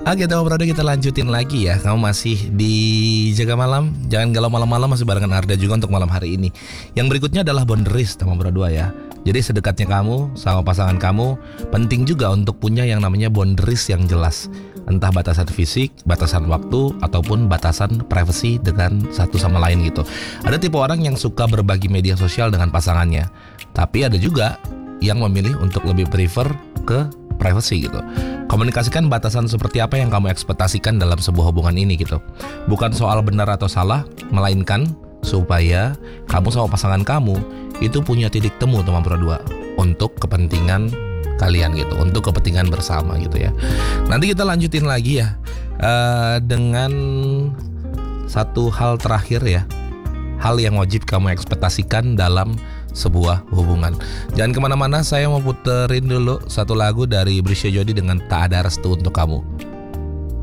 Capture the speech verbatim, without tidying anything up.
Oke, teman Brodo, kita lanjutin lagi ya. Kamu masih di Jaga Malam. Jangan galau malam-malam, masih barengan Arda juga untuk malam hari ini. Yang berikutnya adalah boundaries, teman Brodo ya. Jadi sedekatnya kamu sama pasangan kamu, penting juga untuk punya yang namanya boundaries yang jelas. Entah batasan fisik, batasan waktu, ataupun batasan privasi dengan satu sama lain gitu. Ada tipe orang yang suka berbagi media sosial dengan pasangannya, tapi ada juga yang memilih untuk lebih prefer ke privacy gitu. Komunikasikan batasan seperti apa yang kamu ekspektasikan dalam sebuah hubungan ini gitu. Bukan soal benar atau salah, melainkan supaya kamu sama pasangan kamu itu punya titik temu, teman berdua, untuk kepentingan kalian gitu, untuk kepentingan bersama gitu ya. Nanti kita lanjutin lagi ya uh, dengan satu hal terakhir ya, hal yang wajib kamu ekspektasikan dalam sebuah hubungan. Jangan kemana-mana, saya mau puterin dulu satu lagu dari Brisya Jody dengan Tak Ada Restu Untuk Kamu.